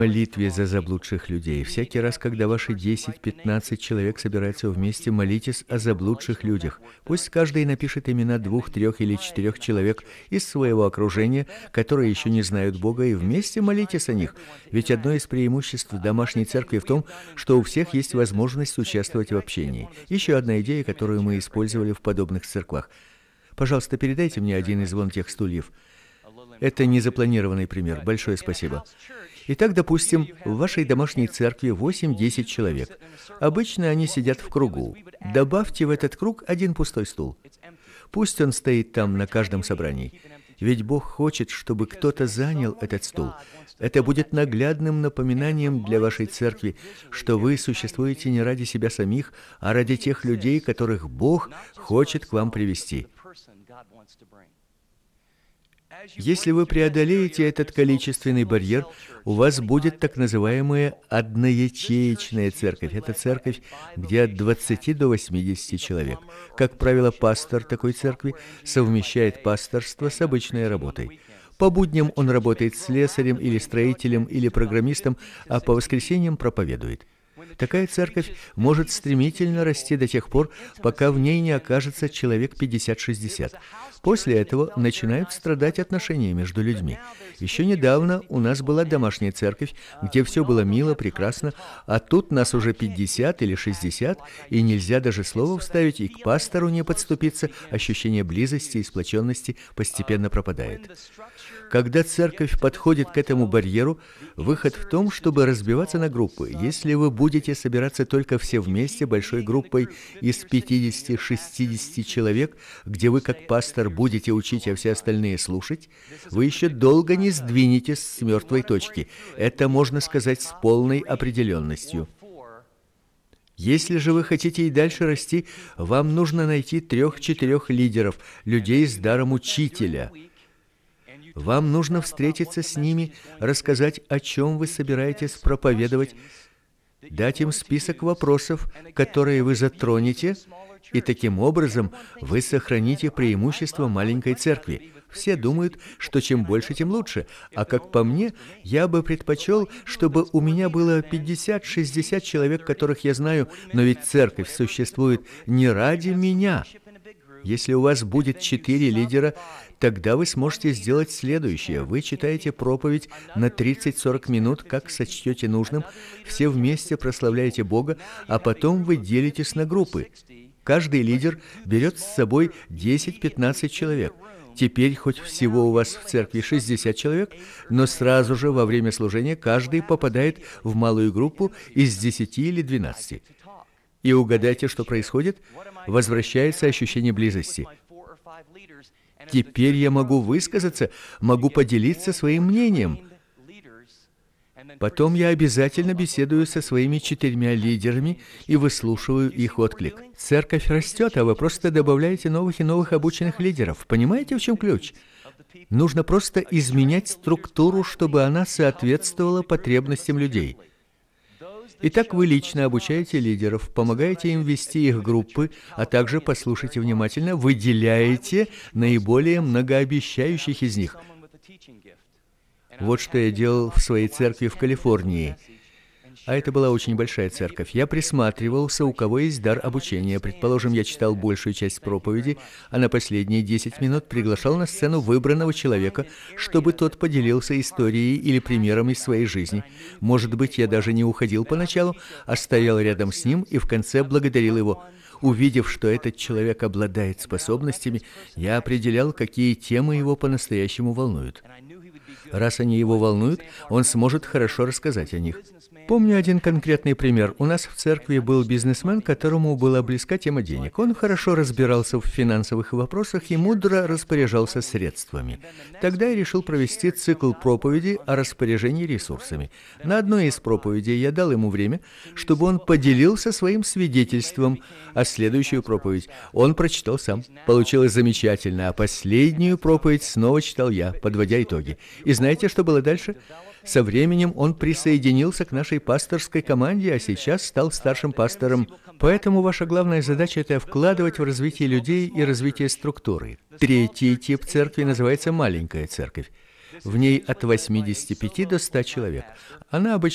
молитве за заблудших людей. Всякий раз, когда ваши 10-15 человек собираются вместе, молитесь о заблудших людях. Пусть каждый напишет имена 2, 3 или 4 человек из своего окружения, которые еще не знают Бога, и вместе молитесь о них. Ведь одно из преимуществ домашней церкви в том, что у всех есть возможность участвовать в общении. Еще одна идея, которую мы использовали в подобных церквах. Пожалуйста, передайте мне один из вон тех стульев. Это незапланированный пример. Большое спасибо. Итак, допустим, в вашей домашней церкви 8-10 человек. Обычно они сидят в кругу. Добавьте в этот круг один пустой стул. Пусть он стоит там на каждом собрании. Ведь Бог хочет, чтобы кто-то занял этот стул. Это будет наглядным напоминанием для вашей церкви, что вы существуете не ради себя самих, а ради тех людей, которых Бог хочет к вам привести. Если вы преодолеете этот количественный барьер, у вас будет так называемая одноячеечная церковь. Это церковь, где от 20 до 80 человек. Как правило, пастор такой церкви совмещает пасторство с обычной работой. По будням он работает слесарем или строителем или программистом, а по воскресеньям проповедует. Такая церковь может стремительно расти до тех пор, пока в ней не окажется человек 50-60. После этого начинают страдать отношения между людьми. Еще недавно у нас была домашняя церковь, где все было мило, прекрасно, а тут нас уже 50 или 60, и нельзя даже слова вставить, и к пастору не подступиться, ощущение близости и сплоченности постепенно пропадает. Когда церковь подходит к этому барьеру, выход в том, чтобы разбиваться на группы. Если вы будете собираться только все вместе, большой группой из 50-60 человек, где вы как пастор будете учить, а все остальные слушать, вы еще долго не сдвинетесь с мертвой точки. Это можно сказать с полной определенностью. Если же вы хотите и дальше расти, вам нужно найти 3-4 лидеров, людей с даром учителя. Вам нужно встретиться с ними, рассказать, о чем вы собираетесь проповедовать, дать им список вопросов, которые вы затронете, и таким образом вы сохраните преимущество маленькой церкви. Все думают, что чем больше, тем лучше. А как по мне, я бы предпочел, чтобы у меня было 50-60 человек, которых я знаю, но ведь церковь существует не ради меня. Если у вас будет 4 лидера, тогда вы сможете сделать следующее. Вы читаете проповедь на 30-40 минут, как сочтете нужным, все вместе прославляете Бога, а потом вы делитесь на группы. Каждый лидер берет с собой 10-15 человек. Теперь хоть всего у вас в церкви 60 человек, но сразу же во время служения каждый попадает в малую группу из 10 или 12. И угадайте, что происходит? Возвращается ощущение близости. Теперь я могу высказаться, могу поделиться своим мнением. Потом я обязательно беседую со своими 4 лидерами и выслушиваю их отклик. Церковь растет, а вы просто добавляете новых и новых обученных лидеров. Понимаете, в чем ключ? Нужно просто изменять структуру, чтобы она соответствовала потребностям людей. Итак, вы лично обучаете лидеров, помогаете им вести их группы, а также, послушайте внимательно, выделяете наиболее многообещающих из них. Вот что я делал в своей церкви в Калифорнии. А это была очень большая церковь. Я присматривался, у кого есть дар обучения. Предположим, я читал большую часть проповеди, а на последние 10 минут приглашал на сцену выбранного человека, чтобы тот поделился историей или примером из своей жизни. Может быть, я даже не уходил поначалу, а стоял рядом с ним и в конце благодарил его. Увидев, что этот человек обладает способностями, я определял, какие темы его по-настоящему волнуют. Раз они его волнуют, он сможет хорошо рассказать о них. Помню один конкретный пример. У нас в церкви был бизнесмен, которому была близка тема денег. Он хорошо разбирался в финансовых вопросах и мудро распоряжался средствами. Тогда я решил провести цикл проповеди о распоряжении ресурсами. На одной из проповедей я дал ему время, чтобы он поделился своим свидетельством, а следующую проповедь он прочитал сам. Получилось замечательно, а последнюю проповедь снова читал я, подводя итоги. И знаете, что было дальше? Со временем он присоединился к нашей пасторской команде, а сейчас стал старшим пастором. Поэтому ваша главная задача – это вкладывать в развитие людей и развитие структуры. Третий тип церкви называется маленькая церковь. В ней от 85 до 100 человек. Она обычно